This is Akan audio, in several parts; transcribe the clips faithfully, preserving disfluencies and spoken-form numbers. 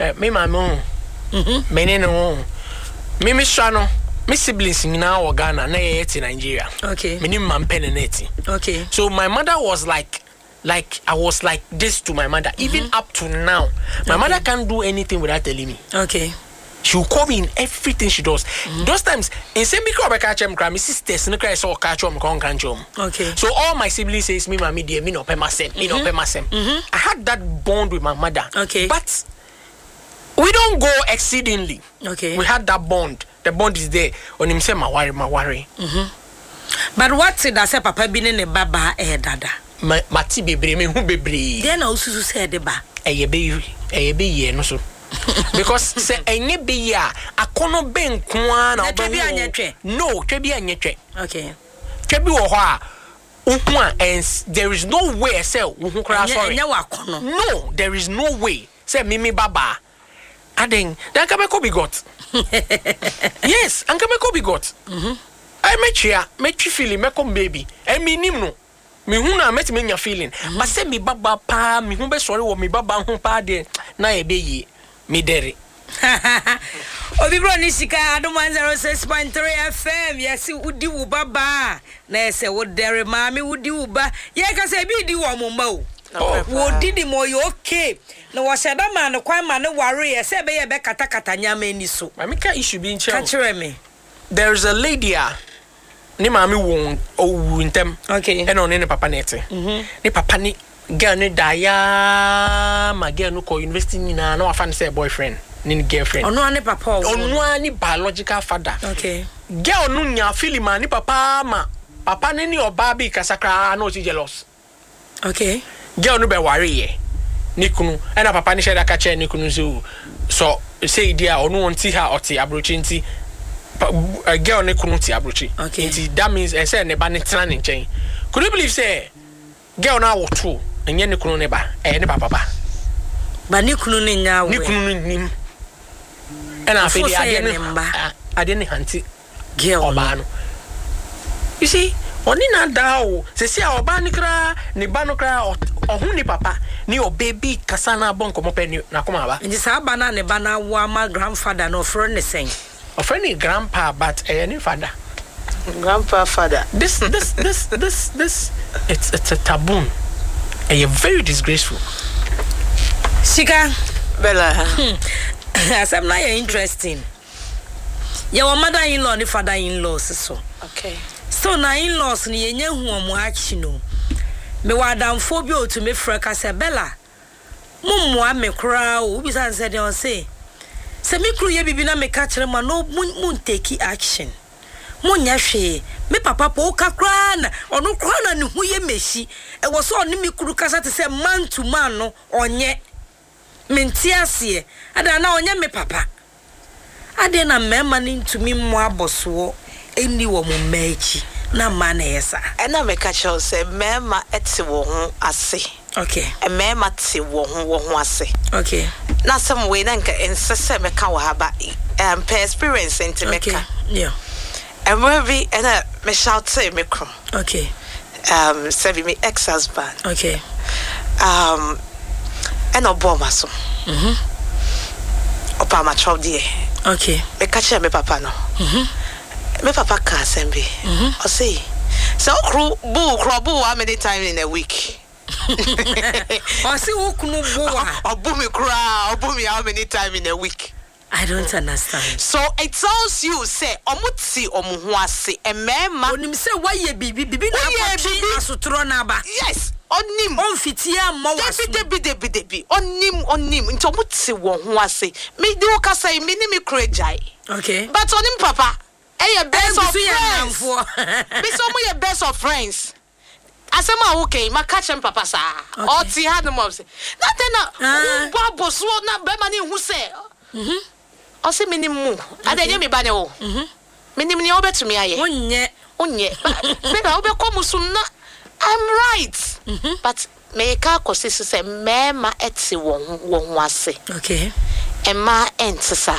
me mama mhm me ne no me me sha no me siblings nyina wo Ghana na ye ti Nigeria. Okay. Me ni mampe ne neti. Okay. So my mother was like like I was like this to my mother. Mm-hmm. Even up to now. My okay. mother can't do anything without telling me. Okay. She will call me in everything she does. Mm-hmm. Those times in same because I catch them, my sisters no cry so catch them, can't catch them. Okay. So all my siblings says me mommy dear me no pay myself, me no pay myself. I had that bond with my mother. Okay. But we don't go exceedingly. Okay. We had that bond. The bond is there. On him say my worry, my worry. Mm-hmm. But what did I say papa be ne baba eh dada? Ma mati bebre me hu bebre. Then na ususu say de ba. Eye be eye be ye no so. Because say enye be ya akono be nko na oba. No, twa bi anyetwe. Okay. Twa bi wo ho a uhu a and there is no way say uhu kra sorry. No, there is no way. Say mimi baba. Aden, then come be got. Yes, and come be got. Mhm. I met you, met you feeling me come baby. E me nim no. Me hu na met me nya feeling. But say me baba pa, me hu be sorry wo me baba hu pa de na e be yi. Me dere. Obi bro ni sika Adom one oh six point three F M. Yes, udi wo baba. Na se wo dere ma me udi wo ba. Ye ka se bi di wo mo ma o. Wo didi mo yo okay. Na wo sheda ma no kwan ma no ware ye se be ye be kata kata nyama ni so. Ma me ka issue bi nche. Ka kire me. There's a lady a ni mami won owu ntem. Okay. E no ne papa nete. Mhm. Ni papa ni girl ni daya ma girl no ko university ni na na wafa ni say boyfriend ni girlfriend. Ono ani papa o. Ono ani biological father. Okay. Girl no nya feeling ma ni papa ma. Papa ni ni oba bi kasakra na o ti jealous. Okay. Girl no be worry ye. Ni kunu e na papa ni sheda ka che ni kunu so so say dia ono wonti ha oti abrochi nti a girl ne kunu ti abrochi. Okay. Nti that means e say ne ba ne tena ne nchen. Could you believe say girl na wo true enye ne kunu ne ba e ne papa ba. Ba ni kunu ne nya wo. Ni kunu nim. E na afedi ade ne ade ne hanti girl oba no. You see, oni na da o se se oba ni kra ni ba no kra ohun ni papa ni o baby kasa na bon komo pe ni na koma ba. Nti sa ba na ne ba na wa ma grandfather no friend ne sen. A friend is grandpa, but a new father. Grandpa, father. This, this, this, this, this. It's it's a taboo. And you're very disgraceful. Sika, Bella. As I'm not interesting. Your mother-in-law, the father-in-law, so. Okay. So na in-laws ni yenye hu omo achi no. Me wadam phobia to me freka se Bella. Mummo ame kra o bi san se de on say. Se me kru ye bibi na me ka kire ma no mun take action. Mun nya hwe me papa po ka kra na onu kra na ne hu ye meshi e wo so oni me kru kasa te se man to man no onye mentiase ada na onye me papa ade na mema ni ntumi mo aboso eni wo mo mechi na ma na yesa ena me ka cho se mema eti wo ho ase. Okay. E mema ti wo ho wo ho ase. Okay. Na some way na nka ensese me ka wo ha ba um per experience enti me ka. Yeah. And maybe and uh, me shout say me kro. Okay. Um say me ex-husband. Okay. Um and obo maso. Mhm. Opa ma chop die. Okay. Me ka che me papa no. Mhm. Me papa ka sembe. Mhm. O say so kru bu kru bu how many times in a week? O say wo kunu bu wa. Obu me kra, obu me how many times in a week? I don't understand. So it tells you say omuti omuhu ase emema onim say waye bibi bibi na akotwe asotro na ba. Yes, onim on fitia mo waso. Debi debi debi onim onim nti omuti wo ho ase. Me di wo kasa me ni me krejai. Okay. But onim papa eh best of friends. Me so mo ye best of friends. Asema okay ma catch him papa sa. O ti ha no mo say. Na then na bo boso na be ma ni hu say. Mhm. O se minimum adenye me ba ne wo mhm minimum ne obetumi aye onye onye me ba obekomusu na I'm right mhm but me ka kosisi se mema eti wo wo ase. Okay. Emma entisa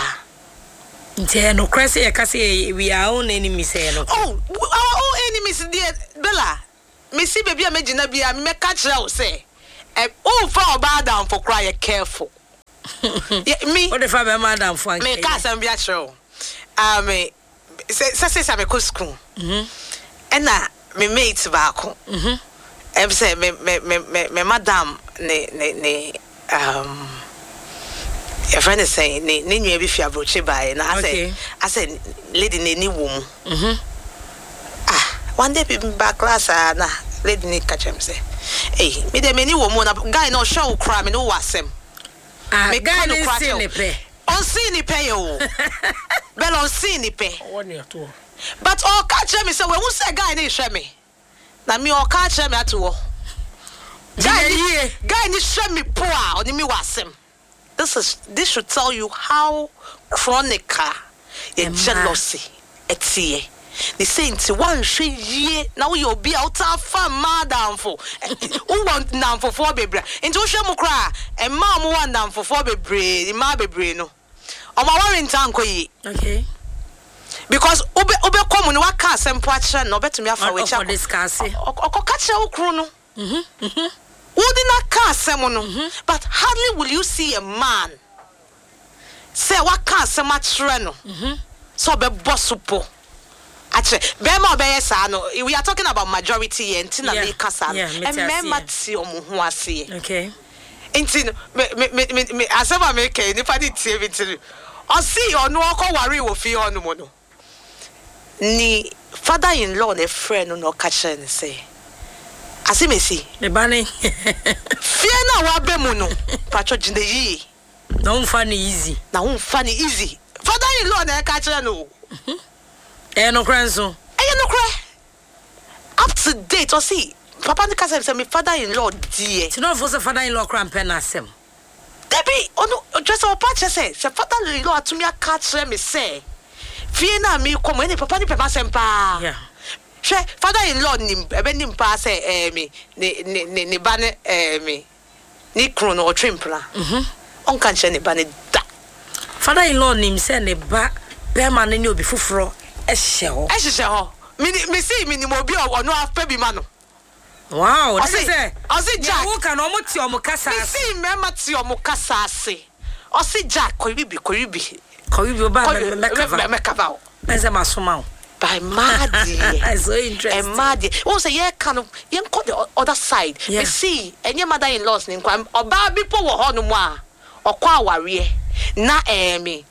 nte no krese ye kase we are own enemies e no. Oh, our own enemies dear Bella. Me see baby amegina bia me ka kire wo se e o fa oba down for cry careful. Me. What if I'm a madam for me? Cause I'm be show. Ah me. Say say say me go school. Mhm. And na me mate back. Mhm. Em say me me me me madam ne ne ne um. Your friend is saying, "Ne ne nwe bi fi abroche by." Na I said, I said, lady ne ni wo mu. Mhm. Ah, one day people back class ah na lady ne catch him say, "Hey, me de me ni wo mu na guy no show cry me no wasem." Ah, me guy no see ni pe. On see ni pe yo. Bel on see ni pe. One year too. But all catch me say, "We who say guy ni hwe me?" Na me all catch me ato. Guy ni guy ni hwe me po a oni me wasem. This is this should tell you how chronic your jealousy etie. They say into one she ye now you'll be out of fun madam for who want nam for four baby into shemu cry and mom one nam for four baby ma baby no on my worry in town yi. Okay, because obe obe come no waka asem po akere no beto me afa we cha discuss okoka che okru no mhm mhm wouldn't cast someone, but hardly will you see a man say what can't so much reno. So be bossupo. Actually, Bema Bayesano, we are talking about majority and Tina Casan and Memati Omuasi. Okay. Intin me as ever make a nipadi T V. Or see or no worry will feel on the mono. Ni father in law, a friend no catch and say. Asi me see. The banning. Fear na wa be mu no. Pacho jinde yi. Na unfunny easy. Na unfunny easy. Father in law na ka kire no. Eh no kranso. Eh no kra. Up to date or see. Papa ni ka say me father in law die. Ti no for say father in law kra pen na asem. Debi ono just our patch say say father in law atumi aka kire me say. Fear na me come any papa ni papa sempa. Yeah. She father-in-law nim ebe nim pa say eh me ne ne ne ba ne eh me ni kro no otwempla mhm on kan che ne ba ne da father-in-law nim say ne ba be ma ne obi fufuro e hye ho e hye ho me me see me nim obi ono afa bi ma no wow this is say osi jack wo kan omo ti omo kasa me see me ma ti omo kasa ase osi jack ko bibi ko bibi ko bibi ba me kava me kava ense masoma by Madi. So interesting. And Madi. Also, yeah, kind of, you can the other side. Yeah. You see, and your mother in law's name, or Barbie Power Honuma, or Qua Warrior, na Amy.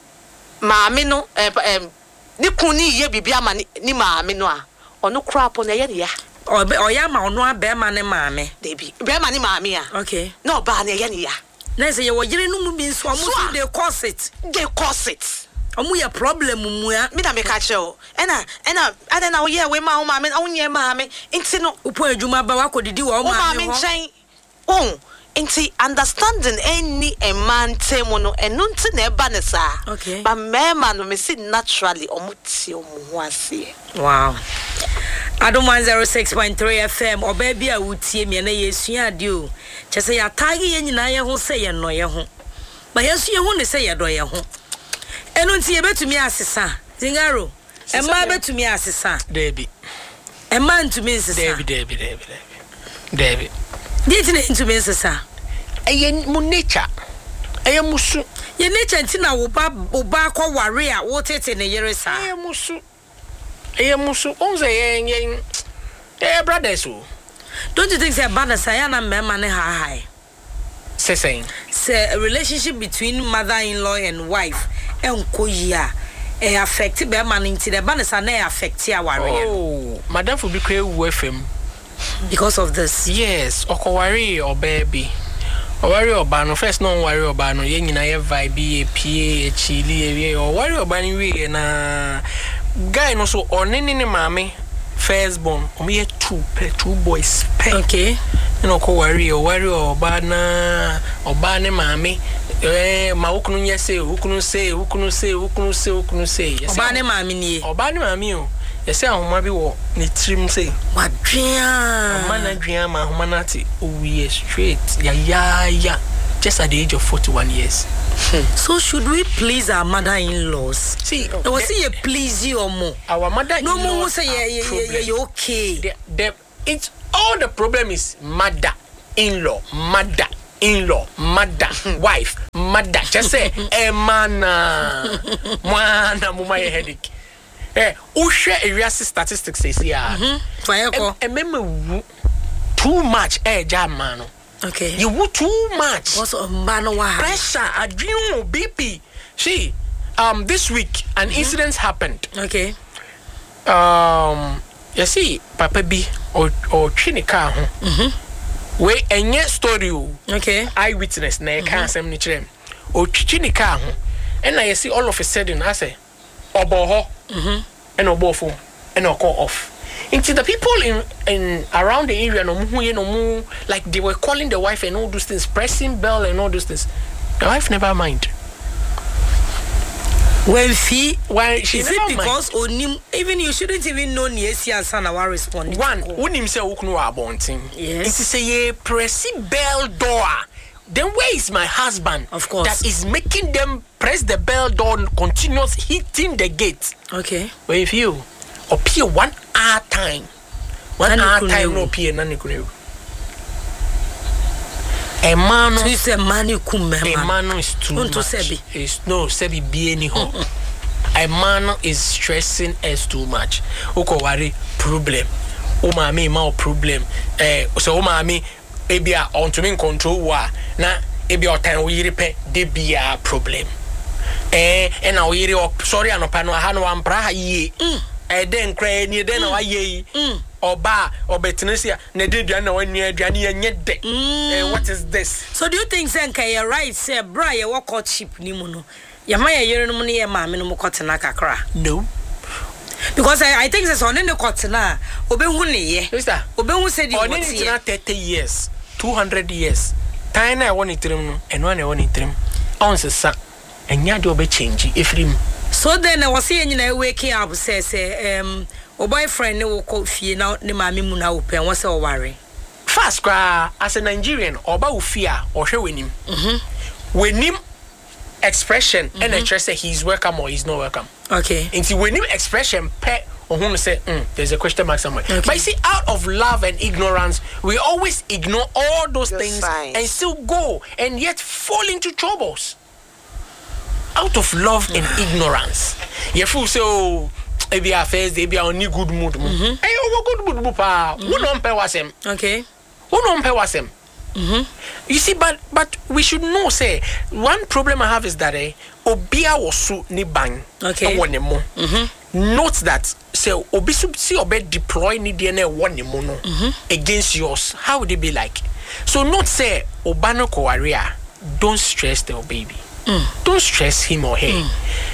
Mammy no, um, Nikuni, ye be Biama, ni mammy noa, or no crap on the area. Or Yama or no bear man and mammy. They be bear money, mammy. Okay. No, Barney, Yania. Nancy, you were getting no means so much they cause it. They cause it. Omu ya problem mu ya me da me ka che ena ena ada na wo ye we ma wo ma me onye ma me nti no upo adwuma ba wakodidi wo ma me nchen oh nti understanding any a man temu no enu nti na eba ne sa okay but me ma no me see naturally omuti omu ho ase wow Adom one oh six point three F M oba bia wutie me na yesua ade o chese ya tagi ye nyina ye ho se ye no ye ho ba yesu ye ho ne se ye do ye ho enu nti ye betumi asesa zingaro emma betumi asesa Debi emma ntumi asesa Debi Debi Debi Debi Debi dite ne ntumi asesa eye mu nature eye musu ye nature nti na wo ba wo ba kwa ware a wo tete ne yere sa eye musu eye musu onze ye ye eh brothers o don't you think say banasa ya na mema ne ha high say saying say a relationship between mother-in-law and wife enko yia e affect be man nti the banasa na affect ya ware oh madam for be kre wu F M because of this yes okoware or baby Owari oba no first no worry oba no ye nyina ye vibe ye pie e chili e o worry oba ni we na guy no so onene ne mame first born o me two pe two boys pe okay you know ko worry o worry oba na oba ne mame eh ma ukunu nye se ukunu se ukunu se ukunu se ukunu se oba ne mame ni oba ne mame o yesi ahoma bi wo ne trim say wadwea mana dwea ma ahoma na ti owie straight ya ya ya just at the age of forty-one years. So should we please our mother-in-laws? See, I was say you please you or more. Our mother-in-laws no more say yeah yeah yeah okay. The, the, it's all the problem is mother-in-law, mother. in-law, mother, wife, mother. Just say, eh, man, man, mama headache. Eh, who share area statistics says here. Mm-hmm. And remember, too much, eh, jam man. Okay. You would too much. What's a man? Pressure, adrenaline, B P. See, um, this week an mm-hmm. incident happened. Okay. Um, you see, Papa B or or Chinika. Mm-hmm. We enye story. Okay. Eyewitness na can't say niche. O Chinika. And I see all of a sudden I say, Oboho. Mm-hmm. And Obofo. And I call off. Into the people in in around the area, no mu, no mu, like they were calling the wife and all those things, pressing bell and all those things. The wife never mind. When she, why she is it because onim, even you shouldn't even know Niesi and Sana will respond. One, unim se uknu abonting. Yes. It is say ye pressing bell door. Then where is my husband? Of course. That is making them press the bell door, continuous hitting the gate. Okay. But if you appear one hour time, one Nani hour kuneu. time no appear nani kuneu. A man, so it's a man you come, a man is too much. Sebi. It's no sebi be any home. A man is stressing us too much. Oko worry problem. O mami ma problem. Eh, so o mami ebia on to me control wa na ebia otan we repe de bia problem. Eh, and now we sorry anopa no ha no ampra ha ye. Eh den kra ni den na wa ye. Oba obetinisia na de dua na wanu adua ne yenye de. Eh, what is this? So do you think Zenka you're right say bra ye work courtship ni mu no. Ya ma ye yere no mu ne ye ma me no mu kotena kakra. No. Because I, I think it's on the kotena obehu ne ye. Mister, obehu say di on it thirty years, two hundred years. Time na won itrim no, eno na won itrim. On sesa enya de obe change efrim. So then I was saying na waking up say say um o boyfriend ne wo ko fie na ne maame mu na wo pen wo say o worry. Fast cry as a Nigerian oba wo fie a o hwe wenim. Mhm. Wenim expression mm-hmm. and I trust say he's welcome or he's not welcome. Okay. And see wenim expression pe or whom say mm, there's a question mark somewhere. Okay. But you see, out of love and ignorance, we always ignore all those You're things fine. And still go and yet fall into troubles. Out of love and ignorance. You fool so maybe our first day be on good mood. Mm-hmm. Hey, oh, good mood, pa. Who don't pay was him? Okay. Who don't pay was him? Mm-hmm. You see, but but we should know. Say one problem I have is that eh, obia was so ni bang. Okay. Mm-hmm. Note that say obisu see obe deploy ni D N A one mo no against yours. How would it be like? So not say obano kowaria. Don't stress the baby. Mm. Don't stress him or her. Mm.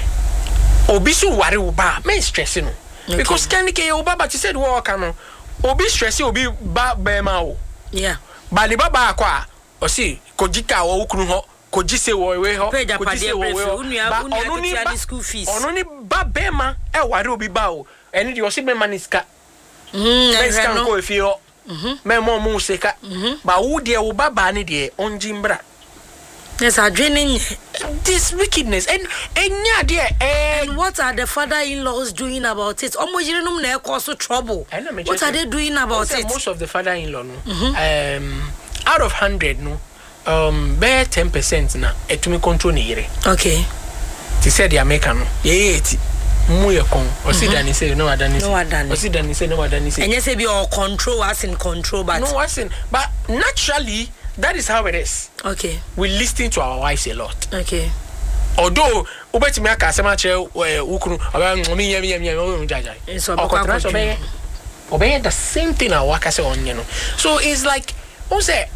Obisu wari uba, men stressing no. Okay. Because can ke uba but you said wo kanu. Obi stress obi ba be ma o. Yeah. Ba le baba akwa o si kojika wo ukunu ho koji se wo we ho koji se wo we ho ba onu ni ba school fees onu ni ba be ma e wari obi ba o eni di o si be ma ni ska mm e ska ko efi ho mhm me mo mo seka ba wo de wo baba ni de onjimbra. Yes, are draining this wickedness and and yeah dear and what are the father-in-laws doing about it? Almost you know they cause trouble. What are they doing about it? Most of the father-in-law no mm-hmm. um out of one hundred no um bear ten percent na etumi control ni yire. Okay. They said the American no ye eighty mu ye kon o si dani say no adani say no adani o si dani say no adani say and you say be all control as in control but no as in but naturally that is how it is. Okay. We listen to our wives a lot. Okay. Although ubeti me aka asema che ukunu aba mi yam yam yam jaja. So obey obey the same thing I work say on you know. So it's like who say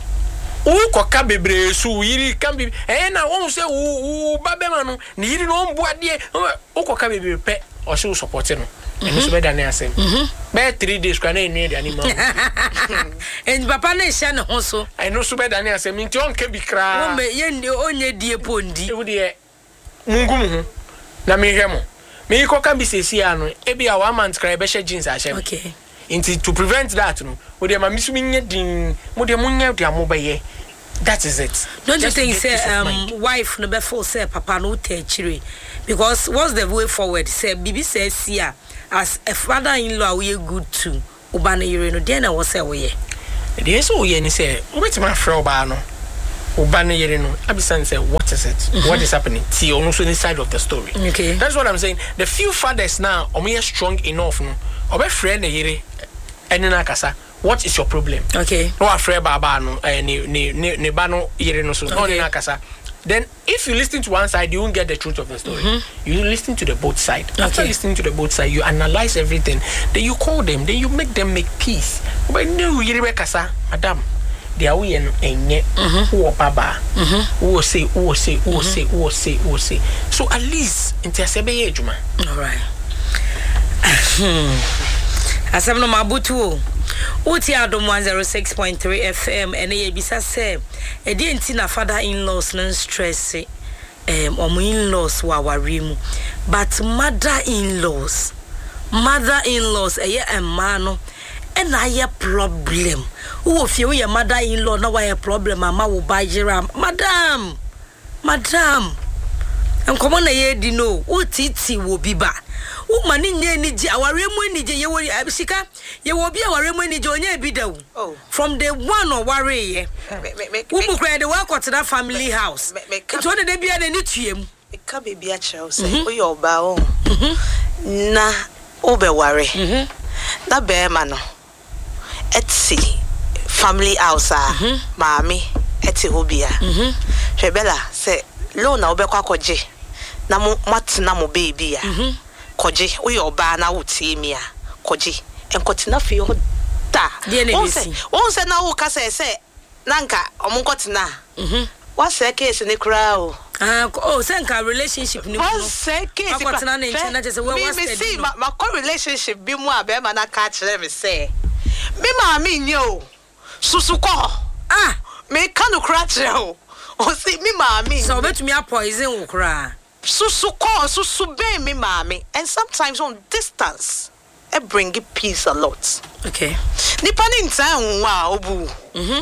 u koka bebre su yiri kan bi eh na won say u babema no ni yiri no mbu ade u koka bebre pe o say support no. And so better than I say. Be three days can any the animal. And papa na share no ho so. I know so better than I say. Me nti on ke bi kra. Wo me ye ndi onye die pondi. E wo de mungu mu na me hwemo. Me ko kan bi sesi ano. E bi a one month kra be she jeans a she. Okay. Inti to prevent that no. Wo de ma misu mi nye din. Mo de munya de amobaye. That is it. Don't you think say um wife no be for say papa no te chire because what's the way forward say bibi say sia as a father-in-law we good too oba na yire no dey na wo say wo ye dey so wo ye ni say wait ma frɛ oba no Obana Yerino, Abisan said, what is it? Mm-hmm. What is happening? See, almost any side of the story. Okay. That's what I'm saying. The few fathers now are strong enough, no? Obe friend Yere, and Nakasa. What is your problem? Okay. No afraid baba no eh ni ni ni bano Yere no so. No Nakasa. Then if you listen to one side, you won't get the truth of the story. Mm-hmm. You listen to the both side. Okay. After listening to the both side, you analyze everything. Then you call them. Then you make them make peace. But no, Yere Kasa, madam. They are we and enye who baba who say who say who say who say who say. So at least into asebe ejuma. All right. Asem no mabutu. Uti adom one oh six point three F M and e bisa say e di enti na father-in-laws no stress um omo in-laws wa warimu but mother-in-laws mother-in-laws eye emma no and I a problem. Who if you your mother-in-law now I a problem mama will buy jira madam madam and come on a di no o titi will be ba o mani nye ni je awaremu ni je ye wo abisika ye wo bi awaremu ni je onya bi dawo from the one or worry ye wo bu kra de wa kwot that family house it one de bia na ni tuem e ka be bia chero say o yo ba o na o be worry na be ma no etsi family house ah mami eti hobia mhm Rebella say lo na obekwa koje na mo matena mo baby ya mhm koje we oba na wuti mi a koje enkotina fi ho da onse onse na wo ka say say nanka omunkotena mhm what say case ni kra o ah oh say nka relationship ni what say case akotena na nche na say we was see ma relationship bi mu abema na ka kire me say me ma mi nyo susuko ah me kanu kratche o o si me ma mi so betumi a poison wo kra susuko susu be me ma mi and sometimes on distance it bring peace a lot. Okay nipa ni ntan wa obu mhm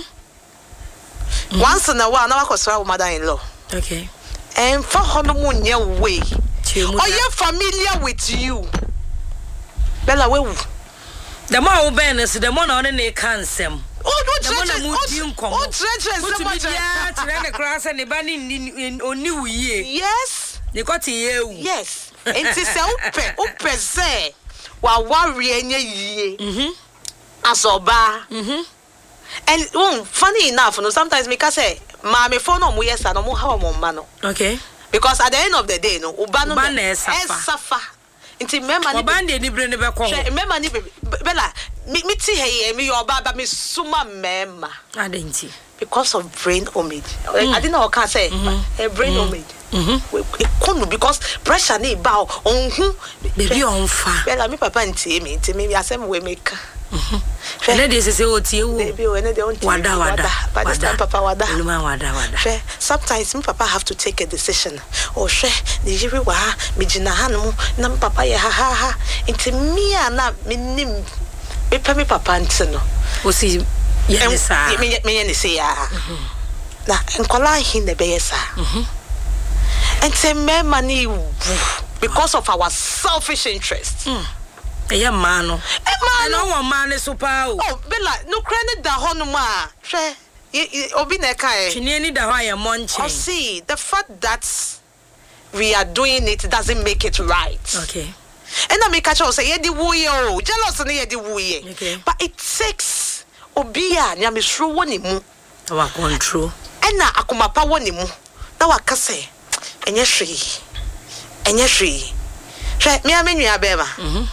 once in a while na wakosra mother-in-law. Okay and for hono mu nye way are you familiar with you Bella we the more obenes the more na ne kansem oh no the more na mudi nkom oh treasure so much ya tire ne class ne ba ni oni wuye yes ne kwati yewu yes enti se upe upe se wa worry enye yie mhm asoba mhm and um, funny enough no sometimes me ka say ma me phone no mo yes no mo how mo ma no okay because at the end of the day no uba no e safa inti mema ni oba ndi ni bre ne be ko mema ni bela mi ti he me your baba me suma mema adenti because of brain homage mm. I didn't know can say mm-hmm. a brain homage mhm mm because pressure ni ba onhu baby on fa bela mi papa nti me nti me asem we make mhm ene de se o tie wo baby ene de on wada wada by this time papa wada luma wada wada sometimes my papa have to take a decision oh she the jiri wa me gina hanu na papa ye ha ha ha nti me ana me nim me pa me papa ntino o si ye ne sa me me ye ne se ya na enkola hin ne be yesa mhm nti me mani because of our selfish interests mm. Eya mano. E mano won man so pa o. Oh, Bella, no credit da ho no ma. Hwe, obi na ka e. Chini ni da ho aye monche. Oh, see, the fact that we are doing it doesn't make it right. Okay. And I make a choice say ye di wuye o. Jealous na ye di wuye. Okay. But it takes obi a nya me sro woni mu. Wa control. And na akoma pa woni mu. Na wa ka say enye hwe. Enye hwe. Hwe, me amenyu abema. Mhm.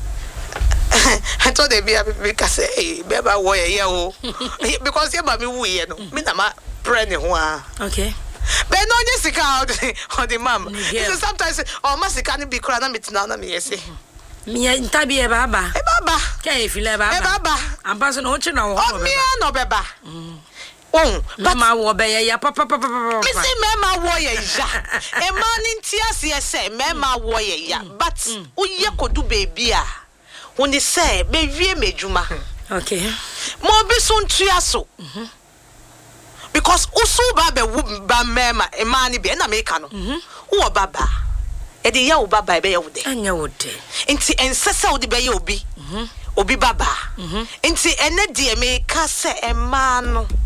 I told them because say beba wo ye o because ye ba me wu ye no me na ma pray ne ho a okay but no nye sika on the mam so sometimes oh ma sika ni bi kura na metina na me yesi me ntabi e baba e baba ka e file baba e baba ambaso no chi na wo baba me no beba oh but ma wo be ye ya papa papa papa me say me ma wo ye ya e ma ni ntiase ye say me ma wo ye ya but uye kodu baby a when they say be wie medjuma okay mo bi so ntua so mhm because usu ba be ba mema e ma ni be na me ka no mhm wo baba e de ya wo baba e be ya wo de anya wo de nti ensese wo de be ya obi mhm obi baba mhm nti ene de me ka se e ma no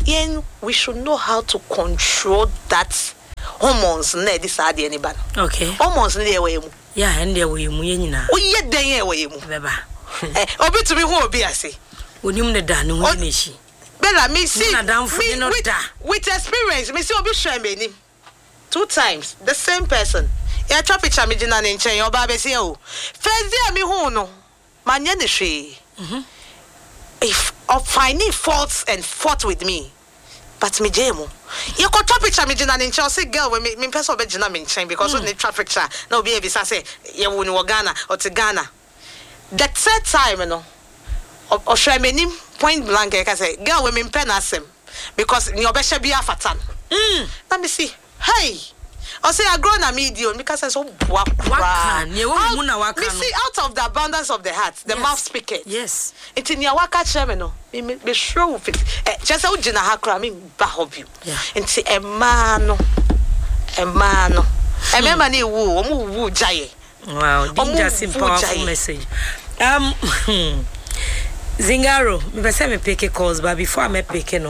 yen we should know how to control that hormones na this ade any ban. Okay. Hormones na dey way mu. Yeah, and there we mu nyina. O ye den ye way mu. Beba. Eh, obi to be hu obi ase. Onim ne da no hu ne shi. Bella me see. Me, with, da. with experience, me see obi share me ni. Two times the same person. Ya chop picture me jina ne nchen yo ba be say o. First day me hu no. Manye ne hwe. Mhm. If of finding faults and fought with me. But me jemo. You could chop picture me jina ne nchen say girl when me me person be jina me nchen because mm. of the traffic cha. Na obi e bi say ye wo ni wo Ghana or to Ghana. The third time you know. Or share me nim point blank I say girl when me pen asem because ni obesha bi afatan. Mm. Let me see. Hey. I say I grow na medium because I so bua kra. Me see out of the abundance of the heart, the yes. mouth speaketh. Yes. It's in your waka cheme no. Me me sure with it. Eh, just how jina ha kra me ba hob you. Yeah. It's a man no. A man no. E me man e wu, omu wu jaye. Wow, this is a powerful message. Um Zingaro, me pese me pick calls but before I me pick no.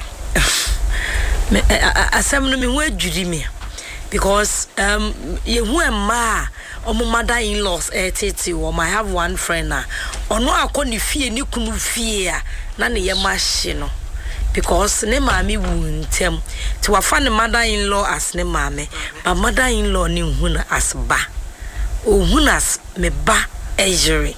Me asem no me hu adwudi me. Because um you who am ma or my mother-in-laws eh tete or I have one friend na or no akoni fie ni kunu fie na ne ye machine no because ne maami wu ntem to wafa ne mother-in-law as ne maame but mother-in-law ni hu na as ba o hu na me ba ejere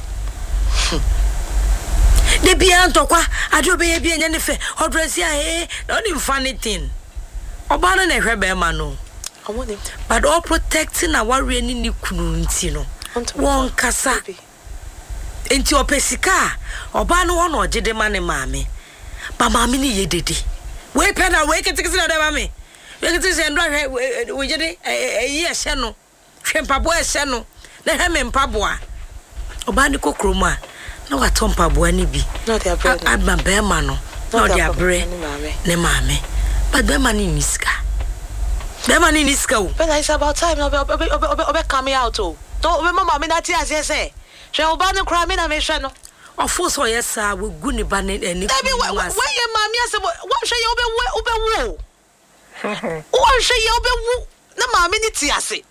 de bia ntokwa adobe ye bia nya ne fe odresi a eh no ni funny thing oba no na hwe be ma no. But all protecting our rainy ni kununti no. One kasa. Enti opesika. Oba no one oje de mane maame. Ba maame ni ye dede. We pena we ke tikisi na de maame. We ke tikisi ndo hwe we je de eyi ehye no. Hwe mpabo ehye no. Na hwe me mpabo a. Oba ni kokroma. Na wato mpabo ani bi. No dey abre. Abba be ma no. No dey abre. Ne maame. But be ma ni niska. The man in this go. But it's about time. Obe obe obe obe obe coming out oh. Don't we mama me na ti ase say. She oba no cry me na me hwe no. Of course oh yes sir we gu ni ba ni ani. Dabi when your mama ase what hwe ye obe obe wo. What hwe ye obe wo na mama ni ti ase.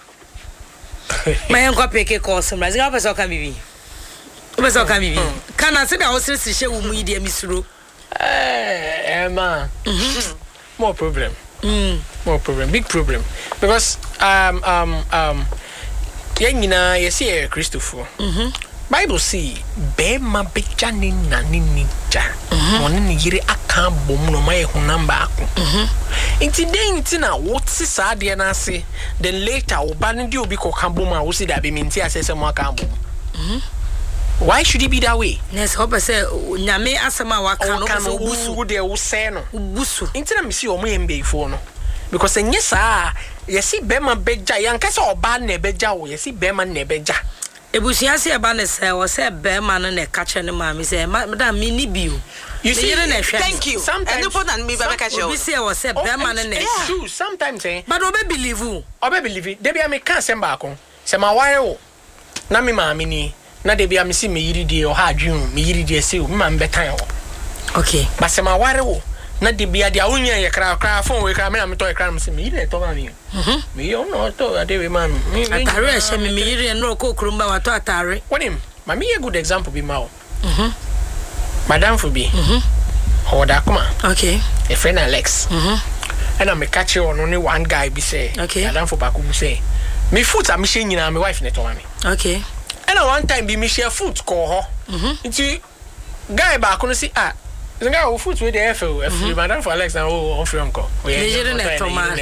My uncle peke course mra. Zika person kan bibi. Person kan bibi. Kana se da o sire hye wo mu yi de misuro. Eh eh man. More problem. Mm. More problem, big problem. Because um um um yengina yesi Christopher. Mhm. Bible see be ma beja ni na ni nija. Woni ni yire aka bom no mai hunam ba ako. Mhm. Inti den inti na woti sa de na ase then later oba no di obi ko ka bom a wo si da be minti asese mo aka bom. Mhm. Why should it be that way? Yes, hope say nyame asema waka no so busu wo de wo se no. Busu. Intina me see omo yembe ifo no. Because enye sa yesi bema beja yanka se oba na beja wo yesi bema na beja. Ebusia se eba ne se wo se bema no na ka che ne ma me se madam me ni bio. You see, thank you. Sometimes and me baba ka che wo. Obi se wo se bema no na. It's true sometimes eh. But obe believe you. Obe believe. Dey be me kan sem ba ko. Se ma ware wo. Na me ma me ni. Na de bia me si me yiri die o ha adwun me yiri die se o me ma mbetan wo. Okay. Ba se ma ware wo na de bia de awunya ye kra kra phone we kra me na me to ye kra me se me yiri to ma me. Mhm. Me yo no to ade we ma me. Atare e she me me yiri no ko krumba wa to atare. Wonim, ma me a good example be ma wo. Mhm. Madam for be. Mhm. Oda kuma. Okay. A friend Alex. Mhm. And I me catch you on only one guy be say. Okay. Madam for baku be say. Me foot am she nyina me wife ne to ma me. Okay. And at one time be me share food call her. Mhm. Nti guy ba ko no si ah. The guy who food with the F O. If Madam for Alex now on free uncle. We didn't to man.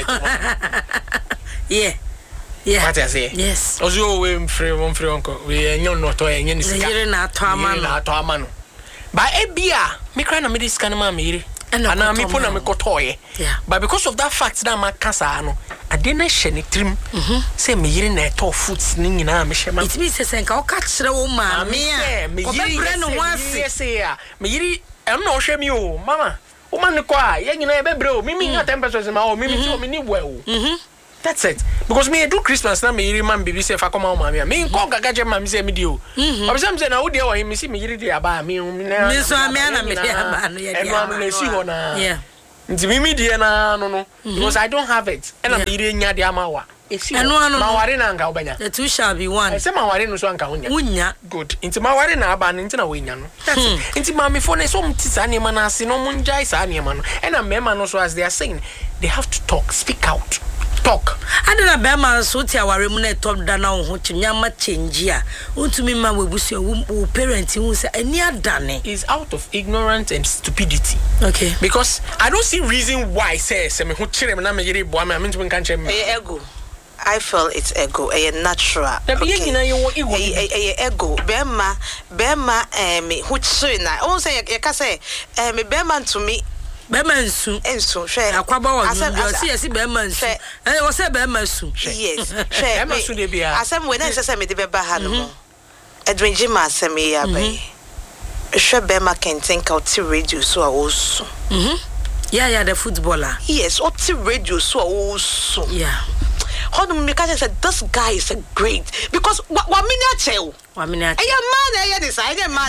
Yeah. Yeah. What I say? Yes. Ozo we free one free uncle. We enyo no to enye ni sika. We na to amano. Na to amano. Ba ebia me cry na me dis kan ma me ire. Ana me po na me kotoye. Yeah. But because of that fact that ma kasa no, ade na hye ne trim. Mhm. Say me yire na to foods ni nyina me hye ma. It means say nka o ka kire wo ma me a. Me yire no wase. Say a. Me yire em na o hwe mi o, mama. O man ko a ye nyina e bebre o. Mimi nya ten pesos ma o, mimi ti o mi ni bua o. Mhm. That's it. Because me do Christmas na me man baby say fa come mama me nko kaka mama say me dio. Obisam say na wo dia wo me see me yiri dia ba me me so me na me dia ba no ye dia. E no me see ho na. Yeah. Nti me me dia na no no because I don't have it. And na me yiri nya dia ma wa. Esi ma ware na nka obanya. The two shall be one. I say ma ware no so nka wonya. Wonya. Good. Nti ma ware na aba nti na wonya no. That's it. Nti ma me for na so mti sa ne ma na ase no munjai sa ne ma no. And na me ma no so as they are saying they have to talk, speak out. Talk. I don't know about my so tia ware mu na top da na ho chinyama change a untumi ma webusu wo parent who say any adane is out of ignorance and stupidity. Okay. Because I don't see reason why say say me ho kire me na me yire bo am me ntumi kan kire me. Eh ego. I feel it's ego, a natural. Okay. Ego. Bema, Bema, eh, who china. Oh, say, I can say, eh, me Bema to me. Bemansu, and so share. Aquaba, I see, I see Bemansu. And I was a Bemansu. Yes, share. I said, when I said, me the Beba Edwin Jima sent me a bay. Sure, Bema can think out to radio so also. Yeah, yeah, the footballer. Yes, what to radio so also. Yeah. How do Mikasa said this guy is a great because what what minute tell? One minute. Hey, man, I this. I am man.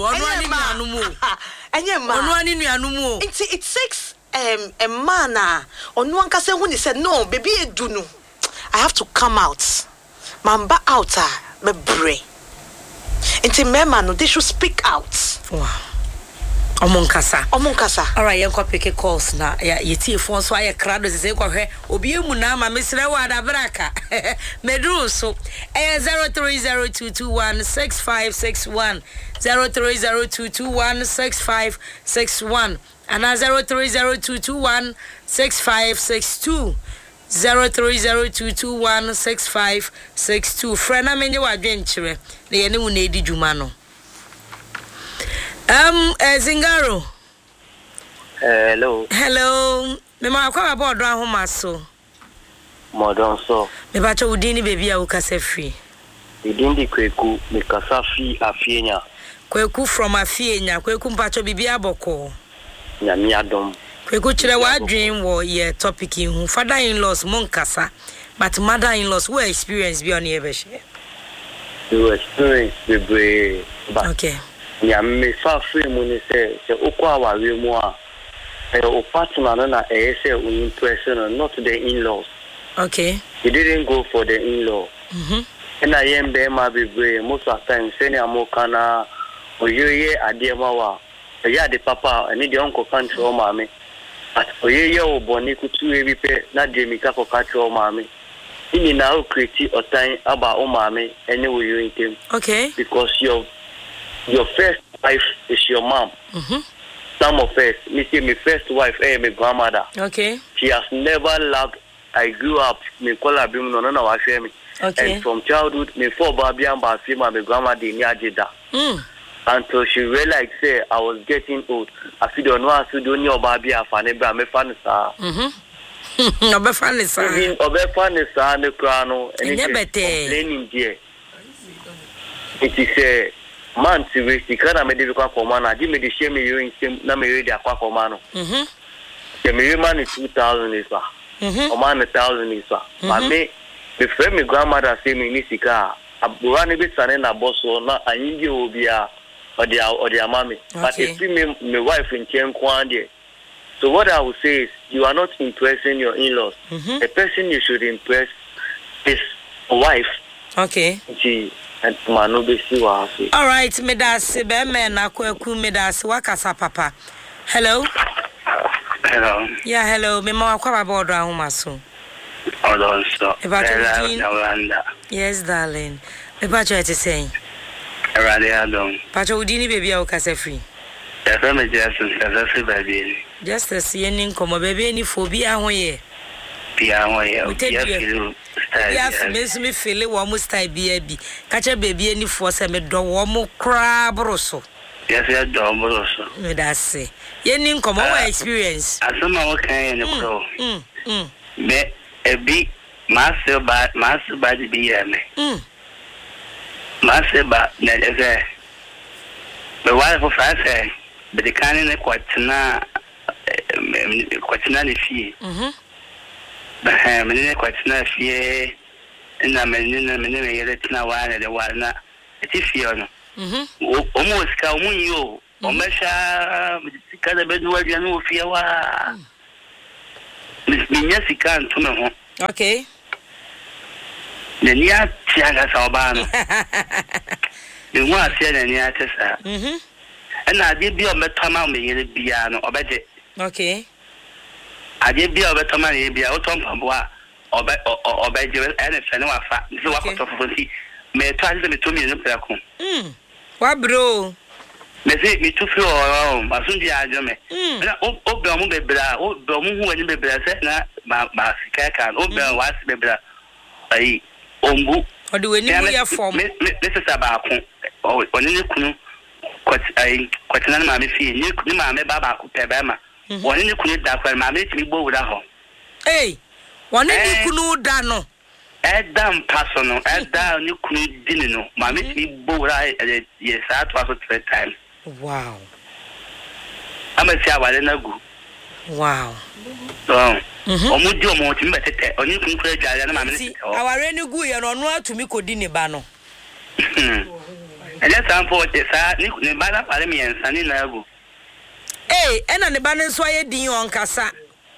It's it takes um a man on one can say when he said no, baby, do no. I have to come out. Mamba out me brain. Into me man, they should speak out. Wow. Omonkasa omonkasa all right yanko pick calls na ya yeti phone so aye crowd say ko hwe obi emu na ma mesre wa da braka medru so eh zero three zero two two one six five six one zero three zero two two one six five six one and zero three zero two two one six five six two zero three zero two two one six five six two frena menye wa dwenkyere na ye ne wu na edi dwuma no. Um, uh, Zingaro. Hello. Hello. Me ma kwa ba odo ahoma so. Modon so. Me ba cho udini baby a ukase free. Idindi kweku me kasa fi afienya. Kweku from afienya, kweku mpacho bibi aboko. Nyami adom. Kweku chire wa dream wo ye topic hu father in laws mon kasa, but mother in laws we experience bi on ye be share. You experience be okay. Ya me fa free mu ni say say okwa awawe mu a eh o partner na na eh say un person not the in-laws. Okay. He didn't go for the in-law. Mhm. And I am be ma be most of time say ni amoka na oyoye ade ma wa. Ya de papa ani de uncle country o ma me. But oyoye o boni kutu e bi pe na de mi ka ko country o ma me. Ini na o create o time aba o ma me any we you intem. Okay. Because your Your first wife is your mom. Mhm. Some of us, me say my first wife, eh, my grandmother. Okay. She has never loved. I grew up, me call her bim no no wa me. Okay. And from childhood, me for baby and ba my grandmother ni ajeda. Mm. Until she realized say I was getting old. I feel don't know how to do ni baby afane bra me fan sa. Mhm. Obe fan sa. Even obe fan sa ne kra no. Enye bete. Complaining there. It is a man to waste the kind of medical command. I did me the shame you in same na me the aqua command. Mhm. The me man is two thousand is ba. Mhm. O man a thousand is ba. But me the friend my grandmother say me ni sika. Abura ni be sane na boss o na anyingi obi a or their or their mommy. But if me my wife in chen kwan there. So what I would say is you are not impressing your in-laws. Mm-hmm. The person you should impress is wife. Okay. She and manu be si wa afi. All right, medasi be me na kwaku medasi wakasa papa. Hello. Hello. Yeah, hello. Me ma kwa baba odo ahoma so. Odo so. Hello. Yes, darling. Me ba cho ete say. Erade adom. Pacho udini baby a ukase free. Ya fe me just se baby. Just as yen nkomo baby ni phobia ho ye. Bia ho ye. Ya feel style. Ya me me feel wo mo style bia bi. Ka che baby ni fo se me do wo mo kra broso. Yes, ya do broso. Me da se. Yen nkomo wa experience. Asama wo kan ye ne pro. Mm. Mm. Me ebi master ba master ba di bia me. Mm. Master ba na eze. Me wa for France. But the can in the quatina quatina the fee. Mhm. eh me ne kwatina fie na me ne me ne yele tina wa na de wa na ti fie no mhm o mo ska o mo yi o o me sha sika da be duwa dia no fie wa me nya sika nto me ho okay ne nia tia ga sa oba no me mo asia ne nia tesa mhm na ade bi o metama me yele bia no obeje okay ade bi o betama ne bia o ton pambo a obe obeje ene fene wa fa so wa koto fofi me to ade me to me no prako mm wa bro me se me to fi o masundi ajo me na o be o mu bebra o be o mu hu ani bebra se na ba ba sika kan o be wa se bebra ai ombu o de weni mu ya form me me se sa ba ko o oni ne kunu kwat ai kwatina na me fi ni ni ma me ba ba ko pebe ma oni ne kunu da kwa ma me ti gbo wura ho eh woni ni kunu da no Edam personal, Edam ni kunu dini no. Mami ti bora yes at was three times. Wow. Ama si awale na gu. Wow. So, omo di omo ti mbetete. Oni kunu kura jare na mami ti. Aware ni gu ye no no atumi kodi ni ba no. Ele sampo te sa ni ni ba na pare mi ensa ni na gu. Eh, ena ne ba ne so aye din on kasa.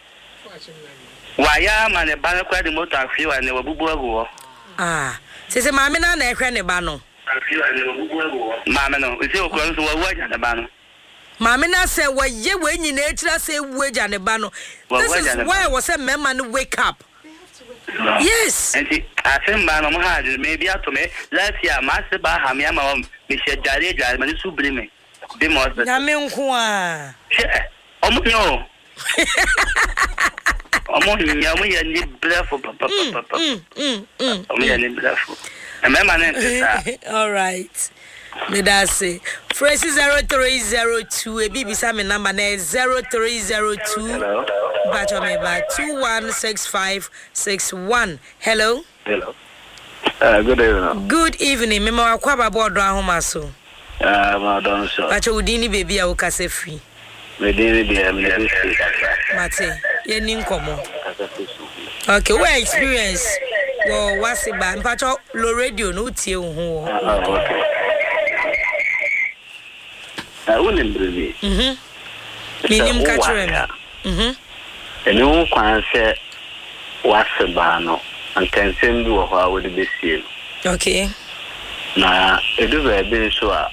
Waya ma ne ba kwa di moto afi wa ne wabubu agu. Ah, se se maame na na ehwe ne ba no. Afi wa ne wabubu agu. Maame no, ise okoro nso wa wa ne ba no. Maame na say waye we nyina etira say waja ne ba no. This is why I was say mema no wake up. Yes. And I ba no mo ha de maybe ato me last year ma se ba ha me ama me she jare jare me su bri me. Be mo se. Na me nko a. Omo yo. Omo nya mo ya ni brefo papa papa. Mm mm mm. Omo ya ni brefo. E me ma ne ntesa. All right. Me da say phrase zero three zero two e bi bisa me number na zero three zero two. Hello. Bacho me ba two one six five six one. Hello. Hello. Uh good evening. Good evening. Me ma kwa ba bodo ahoma so. Ah ma don so. Bacho udini baby a wo kase free. Me dini bi me dey free. Mate, ye ni nkomo. Okay, what experience? Wo wase ba mpacho lo radio no tie wo ho. Okay. Ah, wo nembrezi. Mhm. Minim ka kire. Mhm. Eni wo kwan se wase ba no, antensem bi wo ho a wo de besie. Okay. Na edu ba be so a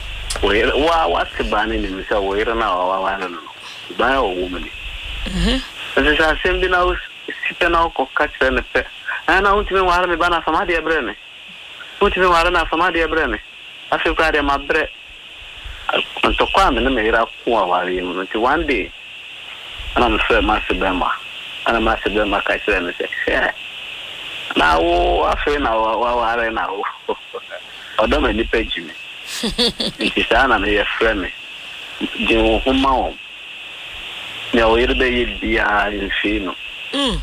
wa wase ba ne ni se wo ira na wa wa no. Ba wo wo mani. Mhm. Ese sa sem bi na wo sipe na ko ka kire ne pe. Ana untime wara me bana fama de brene. Untime wara na fama de brene. Afi ka de mabre. Anto kwa me na me ira ku wa wari mu nti one day ana me fe ma se bema. Ana ma se bema ka kire ne se. Na wo afi na wa wara na wo. Odo me ni page me. Nti sa na me ye frɛ me. Je wo homa wo. Ne wo ire be ye bia infino. Mm.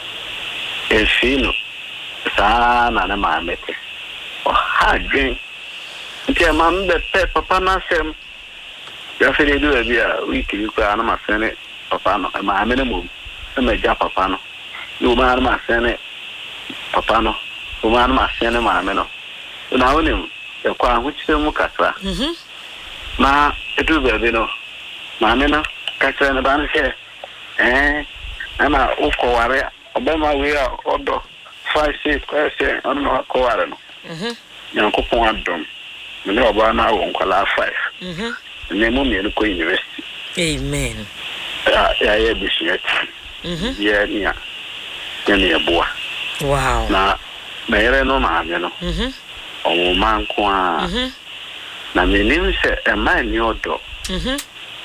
Enfino, sa na na ma mete. O ha dwen. Nti ma mbe pe papa na sem. Ya fe de do bia wiki bi kwa na ma sene papa no ma me ne mo. Na ja papa no. No ma na ma sene papa no. O ma na ma sene ma me no. Na wonim e kwa hu chire mu kasa. Mhm. Ma edu be bi no. Ma me no kasa na ba no se. Eh, ana ukoware Obama we are order five six question on no kware no. Mhm. Yankopon adom. Me no oba na wo nkwala five. Mhm. Ne mo me no ko university. Amen. Ya ya ya bishiyat. Mhm. Ya nia. Ya nia boa. Wow. Na na yere no ma me no. Mhm. O man ko a. Mhm. Na me nim se e man ni odo. Mhm.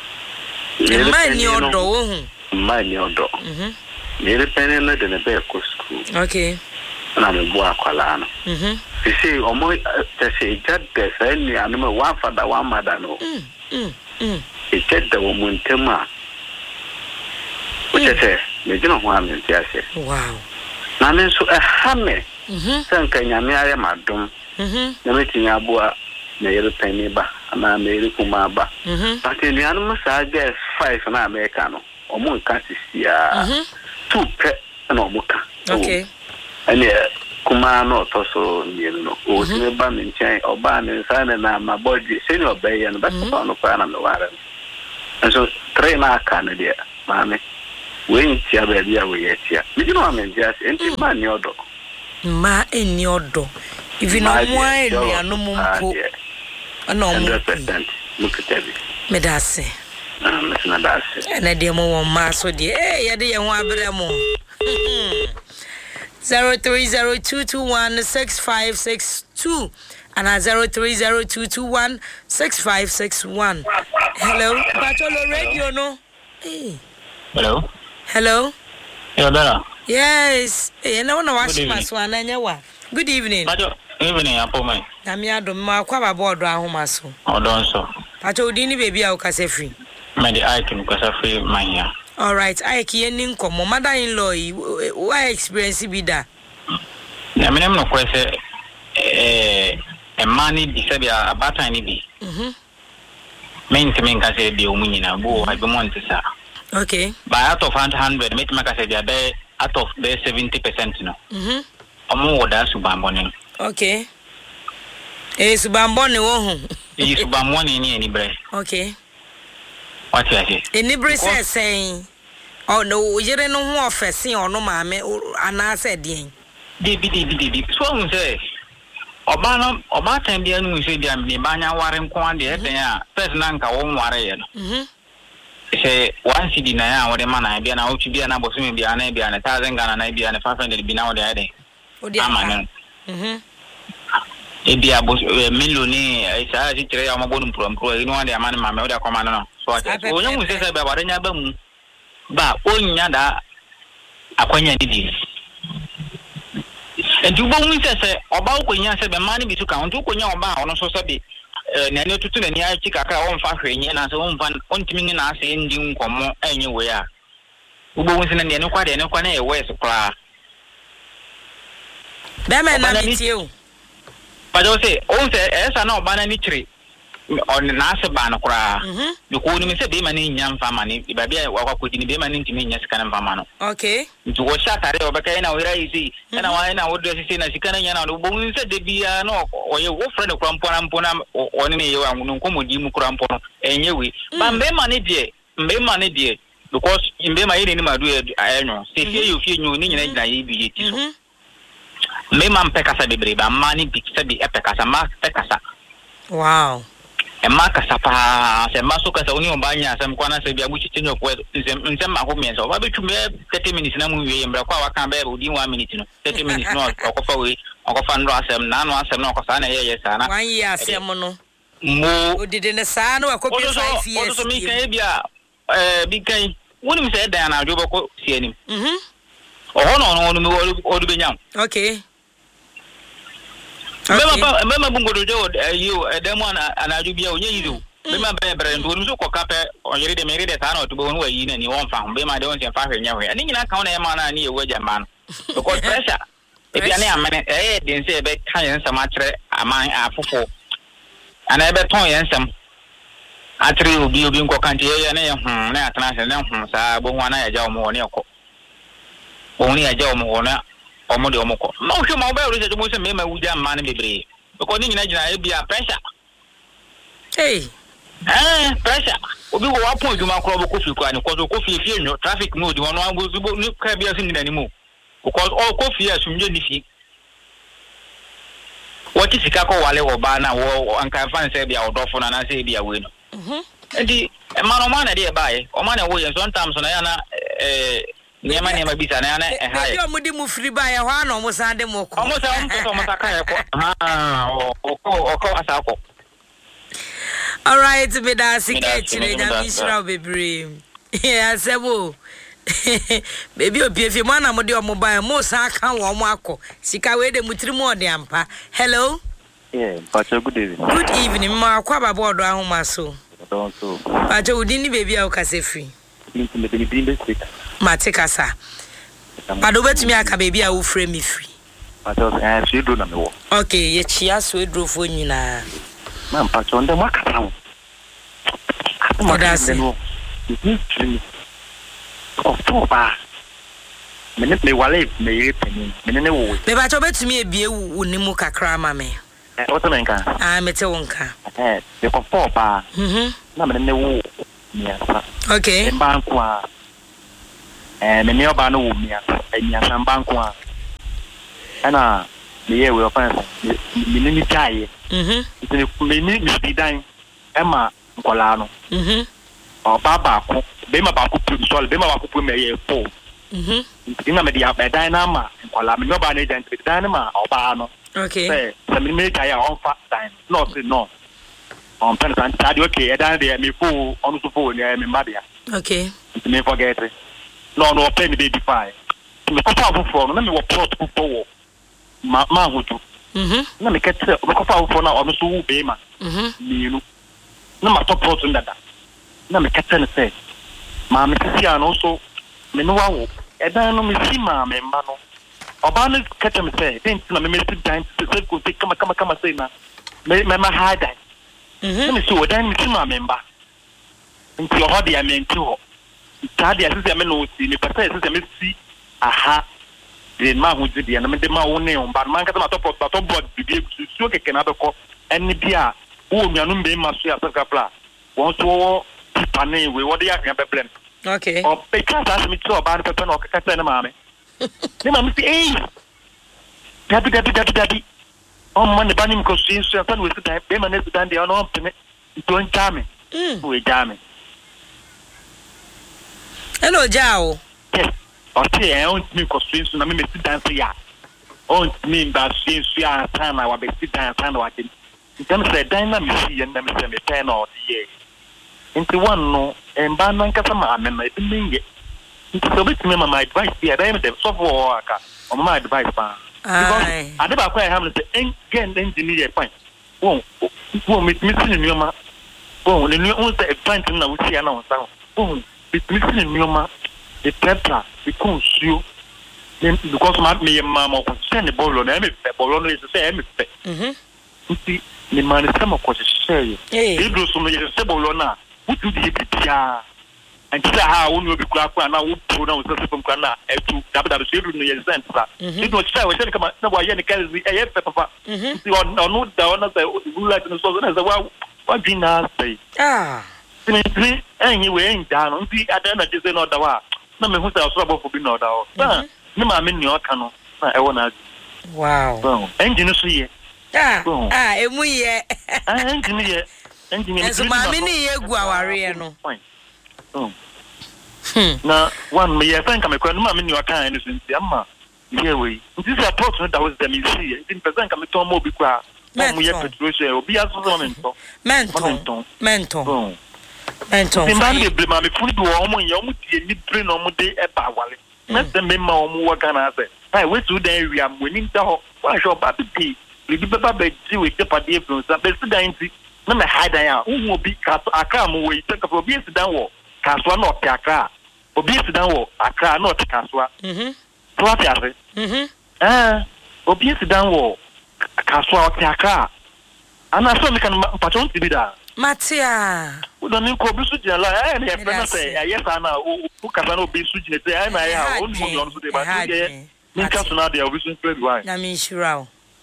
E man ni odo wo hu. Man ni odo. Mhm. Nere pene na de ne be ko school. Okay. Na me bo akwala no. Mhm. You see, omo te say that the say ni anu me one father one mother no. Mm. Mm. Mm. E te da wo muntema. O te say, me dino ho am ntia se. Wow. Na me so e ha me. Mhm. Sanka nyame aye madom. Mhm. Na me tinya boa na yere pene ba, na me yere kuma ba. Mhm. But ni anu me sa get five na America no. Omo nka sisia. Mhm. Two pe no muka okay and kuma no toso you know o me ba me nchen oba me nsa na my body say no obey and but no kwa na me ware and so train aka na dia mame we ntia ba bia we yetia me you know me just enti ma ni odo ma eni odo even no mo eni anom mpo ana mo one hundred percent look at it me da se ah me na da se na de mo won ma so de eh ye de ye ho abere mo zero three zero two two one six five six two and zero three zero two two one six five six one. Hello, Batolo Radio no. Hey. Hello. Hello. Hello, Bella. Yes. Hey, na wana washi maswana nyewa. Good evening. Bato, evening apo mai. Na mi ado ma kwa ba board ahoma so. Odon so. Bato udini baby a ukase free. Me the I can ukase free mania. All right, I ki eni nkomo mother-in-law why experience bi da. Na me no kwese eh e mani bi se bia abata ni bi. Mhm. Me ntime nka se bi omunyina bo I be monte sa. Okay. By out of one hundred me ntime ka se bia be out of the seventy percent no. Mhm. Omo woda subambone. Okay. Eh subambone wo hu. Eh subambone ni eni bre. Okay. What you say? Eni bre say say oh no yere no ho ofese ono maame ana say den. Debi debi debi. So we say oba no oba tan bia no say bia me banya ware nko ade e den a first na nka wo ware ye no. Mhm. Say one city na ya wore mana bia na otu bia na boso me bia na bia na one thousand Ghana na bia na five hundred bi na wore ade. Odi ama. Mhm. E bia boso million ni e sa ji kire ya mabonu mpro mpro e no ade ama na mama odi akoma no. So onye mu say say bia ware nya ba mu ba onya da akwanya ni di. And you won't say about when you say the money be to count to when you're about on so sabi na no tutu na ni a chika ka on fa hwenye na so on fa on timi na ase ndi nkomo anywhere ubo won se na ne kwa de ne kwa na e west kra be me na mitie o ba do say on say esa na oba na ni chiri on na ase ba na kra you ko ni me say be ma ni nyam fa ma ni ba bia wa kwa kodi ni be ma ni ntimi nya sika na fa ma no okay nti wo sha tare obeka na wira isi na wa na wo do sisi na sika na nya na wo bo nse de bia no oye wo friend kura mpona mpona oni ne ye wa ngunu nkomodi mu kura mpono enye we ba mbe ma ne die mbe ma ne die because mbe ma ye ni ma do ayenyo sisi ye fie nyu ni nyina nyina ye bi ye ti so mbe ma mpeka sa bebre ba ma ni bi sa bi epeka sa ma peka sa wow e ma ka sa pa se ma so ka sa oni obanya asem kwa na se bia buchi tinyo kwa nsem nsem ma ko mienso ba betu me thirty minutes na mu wie mbra kwa wa kan be odi one minute no thirty minutes no okofa we okofa ndo asem na no asem na okosa na ye ye sa na one year asem no mo odide ne sa na akopia five years so mi kan bia eh bi kan woni mi se dan na ajo bako si anim mhm oho no no no mi odu benyam okay Mema mema bungodo jo you edemo na anaju bia onye yido mema be bre ndo nso kokape onyere de mere de ta na otubo wonu ayi na ni won fa mema de won se fa hwenya hwe ani nyina ka na ema na ni ewu agama no because pressure e bia na amene eh de nse be kan yen sam akere aman afofo ana ebe ton yen sam atri obi obi nko kan je ye na ye hu na atana se na hu sa bo hu na ya ja o mo ne ekọ oni ya ja o mo na omo de omoko no hwe ma oba ori se mo se me ma wuja ma na bebre because ni nyina gina e bia pressure hey eh pressure obi wo apon djuma kro bo kofi kwa ni kozo kofi fie nyo traffic no di wono agozu bo ni ka bia sin ni mu because all kofi asumje ni fi wati sika ko wale wo ba na wo anka fan se bia odofo na na se bia we no mhm enti e ma no ma na de ba e o ma na wo ye sometimes na ya na eh Nyama nyama bisa na na eh hai. Yo mudi mu free ba ya hwa no mo san de mo ko. Mo sa mo to mo ta ka ko. Ha o ko o ko asa ko. All right, me da sika chire nya misra bebre. Ya sebo. Baby obi efi mo na mo de o mobile mo sa kan wo mo akọ. Sika we de mutiri mo de ampa. Hello. Yeah, Pacho, good evening. Good evening. Ma kwa ba board ahoma so. Don't so. Pacho udini baby a ukase free. Matikasa. Pado betumi aka baby a wo frame me free. Pacho eh she do na me wo. Okay, ye chia so edro fo nyina. Man Pacho ndem akata wo. Odase. October. me ne me wale me yire pani me ne wo me ba cho betumi ebie wo ni mu kakra ma me eh o to menka ah me te wonka eh me ko fo ba mhm na me ne wo miasa okay banku a eh me ne oba no wo miasa e miasa banku a ana me ye we ofa me ne ni chai mhm me ni mi bidan e ma nkola no mhm o baba ko be ma ba ko sol be ma ba ko me ye po mhm ina me dia be dan na ma nkola me no ba na dan dan ma oba no okay say se me me chai on fa dan no say no on pen san tadi okay e dan de me fo on so fo ni me mbabia okay me forget it no no pen be defy me ko fa fo no na me wo plot fo wo ma ma hutu mhm na me kete me ko fa fo na on so wo be ma mhm mienu na ma to plot ndada na me kete ne say ma me sisi ano so me no wa wo e dan no me si ma me mba no oba ne kete me say den na me me si dan se ko te kama kama kama say na me me ma ha dan mhm me si wo dan me si ma me mba nti ho de ya me nti ho tadi ya sisi me no si me pese sisi me si aha de ma hu di ya na me de ma wo ne on ba man ka ma to plot to board bi su o keke na be ko eni bia wo nuanu mbe ma so ya saka pla won so pane we wo de ya kan be blem okay o pe ka sa mi to ba pe pe no ka ka na ma me ni ma mi si eh dabi dabi dabi dabi o ma ne ba ni ko su su ya tan we si be ma ne su dan de no pe me to njame mm we jame hello jao yes o ti e on mi ko su su na me me si dan ya on mi ba su su ya tan na wa be si dan tan na wa de dem say dynamic see and dem say me pen or the year into one no and ban man ka sama amen na it mean ye into so bit me my advice here dem dem so for aka o my advice pa because ade ba kwa ham say en gen engineer point won won me me sin nyoma won le nyu on say point na we see na on sa won me sin nyoma the prepper the consume then because my me mama ko send the ball na me ball no is say me mhm nti ni mani sama ko share e do so no ye se bolo na wutu di bia anti ha wo no bi kura kwa na wo pro na wo se pem kwa na etu dabda so do no ye sent sa e do share we se kama na wa ye ni kazi e ye papa nti on no da ona say wo like no so na say wa wa dina say ah ni ni enyi we nda no nti ada na je say no da wa na me hu say so abofo bi no da o ni ma me ni o ka no na e wo na wow engine so ye ah ah emu ye ah engine ye engine ye so ma me ni ye gu aware no na one me ye fan ka me kwa no ma me ni o kan ni so nti ama ye we nti say approach no that was them see nti person ka me ton mo bi kwa mo ye petrol share obi aso so mento mento mento mento ni ma ni ble ma me funi do o mo ye o mo tie ni bre no mo de e ba wale na se me ma o mo wa kana say ai we tu den wi am we ni nta ho wa sho ba bi libi baba be ji we te pa de influence be si dan ti na me hide ya hu obi ka aka mo we te ka obi si dan wo kaswa na opi aka obi si dan wo aka na opi kaswa mhm to ati ase mhm eh obi si dan wo kaswa opi aka ana so me kan patron ti bi da matia u don ko bi su jela eh ne pe na say yes ana u ka na obi su jine say ai na ya o ni mo so de ba ti ni ka so na de obi su play why na mi shura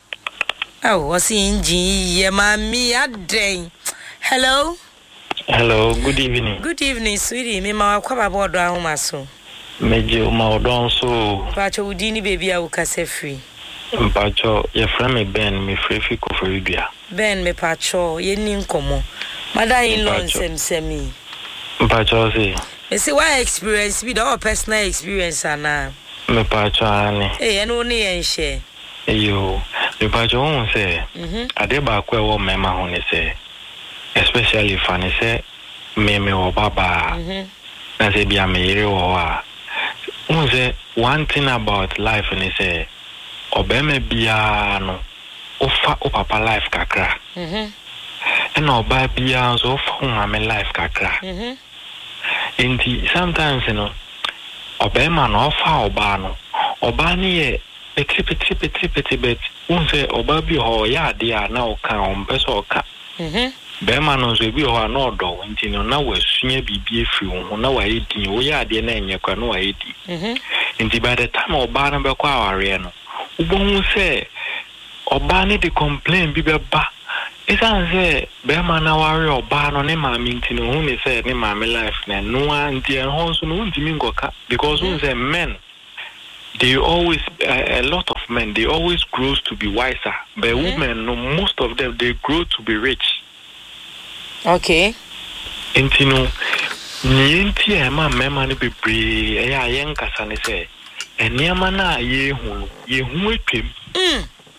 oh, what's in G? Yeah, mommy, aden. Hello. Hello. Good evening. Good evening, sweetie. Me ma kwa babo do ahoma so. Meje o ma odon so. Pacho udini baby a ukase free. Pacho, your friend me Ben, me free fi ko free bia. Ben me pacho, ye ni nkomo. Mother in law sem semi. Pacho say. Me say why experience be the personal experience ana. Me pacho ani. Eh, eno ni en share. Yo, the pacho won say, ade ba kwa wo mema ho ne say, especially fa ne say me me wo baba. Mhm. Na say bia me yire wo a. Won say one thing about life ne say, obeme bia no, ofa o papa life kakra. Mhm. And oba bia so ofa o mama life kakra. Mhm. Enti sometimes you know, obema no ofa oba no, oba ni ye Peti peti peti peti bet. Unse obabi ho ya dia na oka ompeso oka. Mhm. Bema no so bi ho na odo nti no na wasunya bibie fi wo na wa edi wo ya de na enye kwa na wa edi. Mhm. Inti by the time oba na be kwa aware no ubon say oba ni dey complain bi be ba isan say be ma na ware oba no ne ma mi nti no hu ne say ne ma me life na no anti en ho so no ntimi ngoka because who say men they always uh, a lot of men they always grows to be wiser but mm-hmm. women no most of them they grow to be rich. Okay. Nti no ni nti e ma mema ne bebre e ya yen kasa ne say eniama na ye hu ye hu atwem. Mm.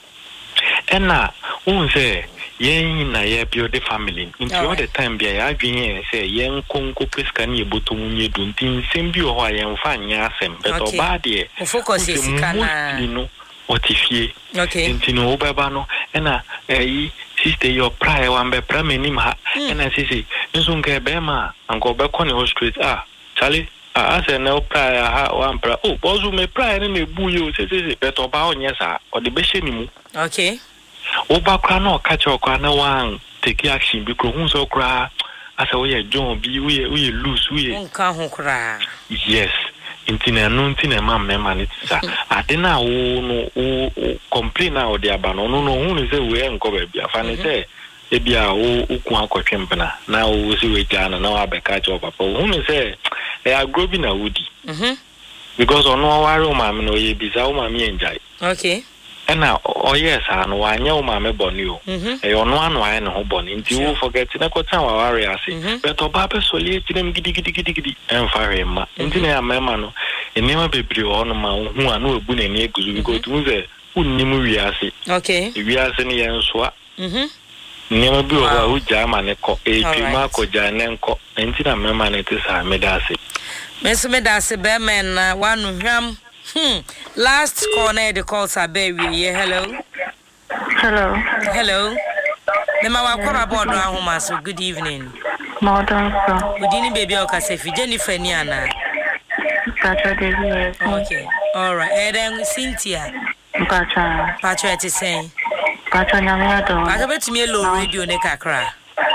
Ena won say yen na ye build the family into all the time bia ya adwen say yen konko peska na ebotom nye do ntin sem bi o ho yen fa nya asem but oba de focus esika na no otifie. Okay. Ntino obeba no ena eh sister your prayer wan be pra menim ha ena sisi nso nke be ma anko be kɔ ne ho straight ah Charlie ah say na prayer ha wan pra oh bozu me prayer ne bu yo sisi but oba onye sa o de be hye ni mu. Okay. Oba kwa na catch okwa na wan take action because hu so kra asa we John bi we we loose we nka ho kra. Yes. Intina no ntina ma mema ne tsa ade na wo no wo complain na o de aba no no no hu ne se we enko ba bia fa ne se e bia wo ku akotwempena na wo se we jana na wa be ka cho papa hu ne se e agrobi na wudi mhm because ono ware o ma me no ye bisa o ma me enjai. Okay. Ena o yes anu wanya o ma me boni o e ono anu aye ne ho boni nti wo forget na kwata wa ware ase but oba be soli etinam gidi gidi gidi gidi enfare ma nti na ya mema no enema bebre o no ma hu anu ebu na ne eguzu because tu ze unnimu wi ase. Okay. Wi ase ne yen soa mhm enema bi o wa u jama ne ko e twima ko jane nko nti na mema ne te sa me da ase meso me da ase be men na wanu hwam. Hmm. Last corner the calls are very yeah. Hello. Hello. Hello. The mama kwaba board ahoma so good evening. Modern so. Good evening baby o kasefi Jennifer ni ana. Saturday. Okay. All right. And then Cynthia. Pacha. Pacha eti say. Pacha nyame do. Pacha betimi low radio ne kakra.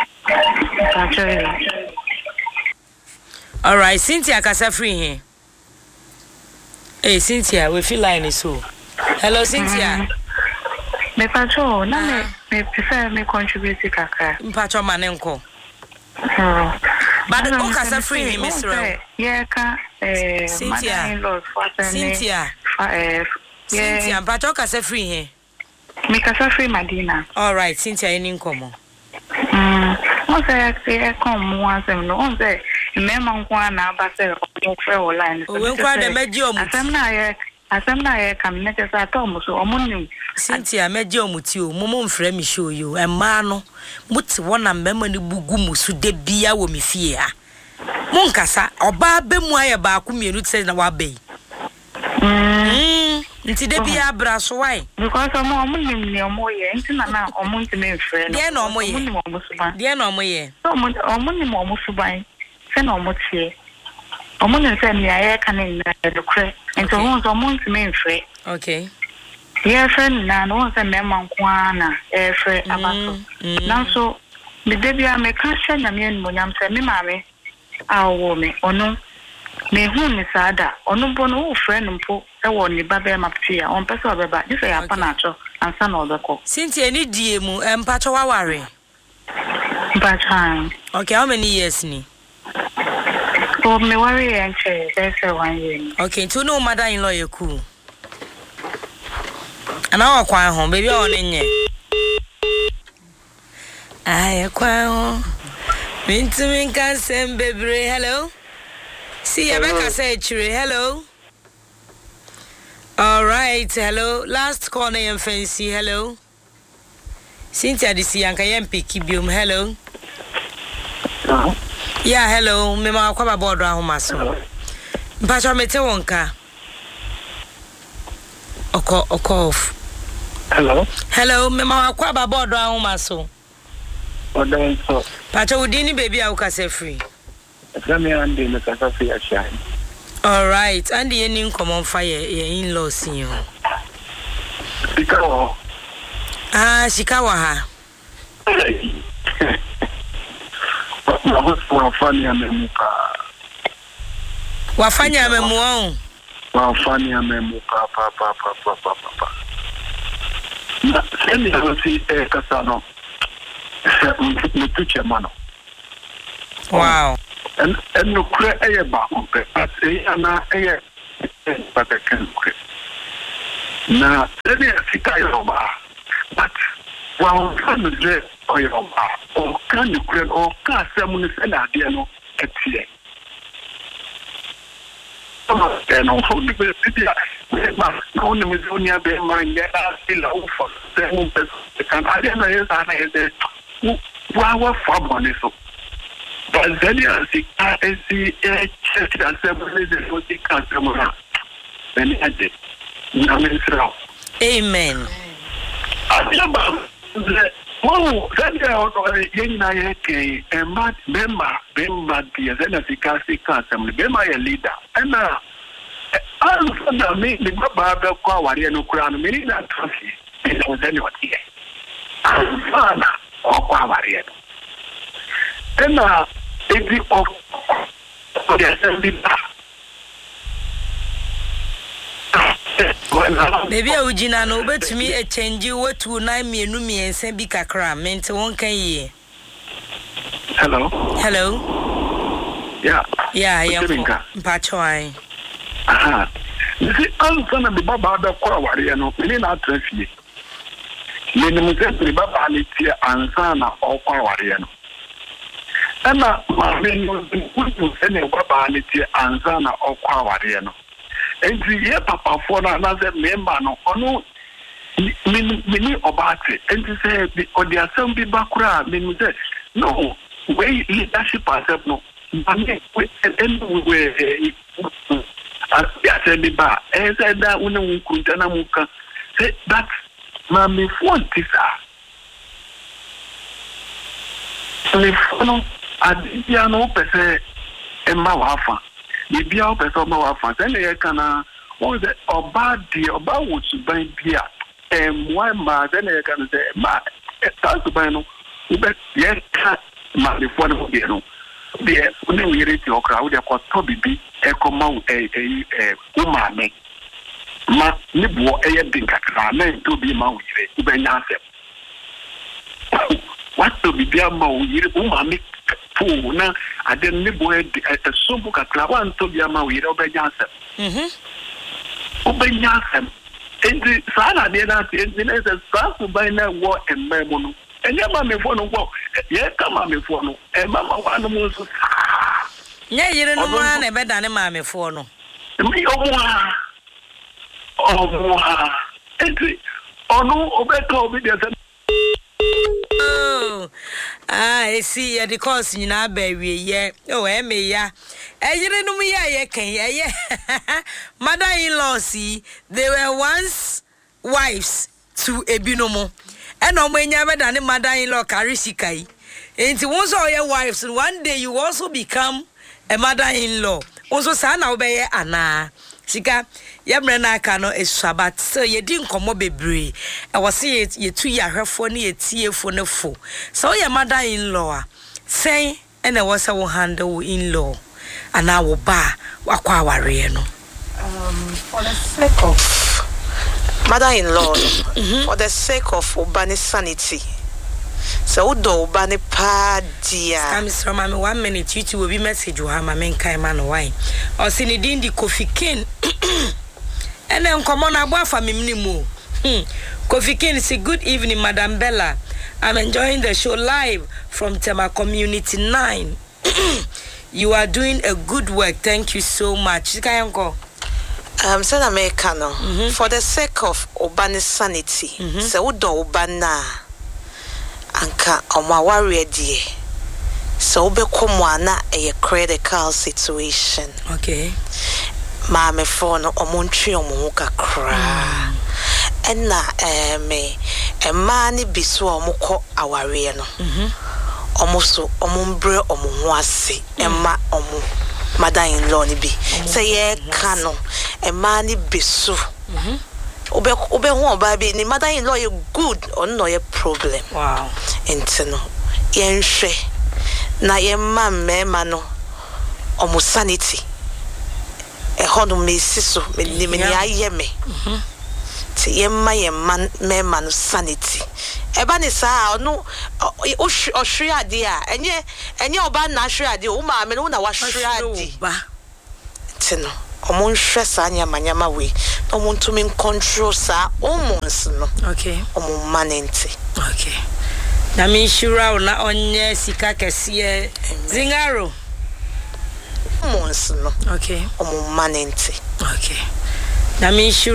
Pacha. All right, Cynthia kasafri here. Hey Cynthia, we feel line is so. Hello Cynthia. Me patrol, na me me prefer me contribute kakra. Patrol manenko. Oh. But o kasa free him Israel. Yeah ka eh Cynthia. Cynthia. Eh Cynthia, patrol kasa free here. Me kasa free Madina. All right, Cynthia any nkomo. Mm. O say e come one sem no. O say mema nkwa na abase o fe o line. O we nkwa de meji omuti. Asem na ye asem na ye kam ne kesa atom so omunim. Cynthia meji omuti o momo mfra mi show you. Emma no muti wona mema ni bugu musu de bia wo mi fie ha. Monkasa oba be mu aye ba ku mienu tse na wa bei. Mm. Nti de bia abra so why? Because omo omunim ni omo ye nti na na omo ntime mfra no. De na omo ye. Omunim omo suban. De na omo ye. Omo omunim omo suban. Se na omo tie. Omo ne se mi aye kan na de kre. Nti omo so omo ntime mfra. Okay. Ye friend na no se mema nkwa na e fre abaso. Na so me de bia me ka hye na me enu nyam se me maame awo me ono me hu ni sada ono bo no wo friend mpo e wo ni baba maptia on pese obeba dis ya pa na cho ansa na obeko. Cynthia ni die mu empacho waware. Mpacho. Okay, how many years ni? Oh, me worry and say that's one year. Okay, to no mother-in-law you cool. And our kwa home baby on nye. Ay kwa home. Mintu minka sembebre. Hello. See Rebecca say chire. Hello. All right. Hello. Last corner and fancy. Hello. Cynthia this yanka yempi kibium. Hello. Hello. Yeah, hello. Me ma kwa board ahoma so. Mpacho mete wonka. Oko oko off. Hello. Hello, me ma kwa board ahoma so. Odan so. Pacho udini baby a ukase free. Sami andi me kasa free ashai. All right. Andi yeni nkomo fire your in-laws you. Shikawa. Ah, Shikawa ha. Wafanya amemuka. Wafanya amemuon. Well, funny, I'm a papa, papa, papa, papa. Send me to see a Casano. Mutucha mano. Wow. And and no cre a back, but a air, but I can't create. Now, let me see Kayoma. But while I'm a dress or your or can you create or cast someone is an idea at here. And also, the city, my own Amazonia, be my still over seven percent. I don't know if I had a wow for money. So, but then I see I see a church and seven days ago, the customer. Then I did. Amen. Oh, that young Nayake, a mad member, member, the Zenasi Castle, member, a leader. And now, all of a sudden, me, the Baba Kawari and Ukraine, meaning that trophy, and was anyone here. Father, or Kawari. And now, if the of the assembly. Maybe I would know, but to me, a change you what to nine me and me and send big cram, meant one can ye. Hello. Hello. Yeah. Yeah, yeah. Patchwine. Aha. You see, I'm going to be Baba the Kawari and opening our trophy. Meaning, the Baba Alicia and Sana or Kawariano. And now, my men will send a Baba Alicia and Sana or Kawariano. And the year papa for another member no ono mini about it and to say or the assembly bakura mean say no way leadership ourselves no and we assembly bar and said that when we kuntana muka say that mami phone tisa me phone adia no pese emma wafa Maybe I'll be some of our fans, and they can all the about the about what you buy beer, and one man, then they can say, Ma, that's the bino, but yes, my phone will be no. The only we reach your crowd, they're called Toby B, a common a woman. Ma, Nibo, a dinka, men to be Maui, to be Nasser. What to be dear Maui, woman. Now, I didn't live with a super clavan to be a Maui, Obenyasem. Hm. Obenyasem. And the Sana did not end a South by now war and Memon. And your mammy for no walk. Yet come on before no. And Mamma one was. Yeah, you don't want a better than a mammy for no. Me, oh, oh, and oh, no, Obeto, obedience. Oh, I see ya the course in our baby, yeah. Oh, Emmy, yeah. I didn't know me, yeah, can yeah. Mother in law, see, they were once wives to a binomo. And no when you ever done a mother in law, Karisikai. And once all your wives, and one day you also become a mother in law. Also, son, obey Anna. Sika, Yabrana cano is Sabbath, so you didn't come up bebre. I was see it, you two year her phone, a tear for no fool. So your mother in law say, and I was a handle in law, and I will bar Wakwa Rieno. Um, for the sake of mother in law, for the sake of urban sanity. So do bani pa dia. I'm from my one minute. You two will be message you have my main kind man wine. Or Sinidin the Kofi King. And then come on about for me minimum. Kofi King say good evening, Madam Bella. I'm enjoying the show live from Tema Community nine. You are doing a good work. Thank you so much. Um, said Americano for the sake of urban sanity. So do ubana. Anka oma warrior die so be komwana a critical situation. Okay. Mama phone omontwe omuka kra enna eh me e mani biso omukọ aware no omuso omumbre omuho ase emma omu mother in law ni bi say ye kano e mani biso Obe obe ho ba bi ni mother in law you good or no ye problem. Wow. Intino yenhwe na ye ma mema no omo sanity e hono me siso me ni me aye me mhm ti yemma yemma me man sanity eba ni saa no ohwe ade a enye enye oba na hwe ade o ma me no na wa hwe ade ti no omon hwe saa nyama nyama we omon to me control saa omons no okay omon manenti okay na me shura na onye sika kese zingaro omons no okay omon manenti okay na me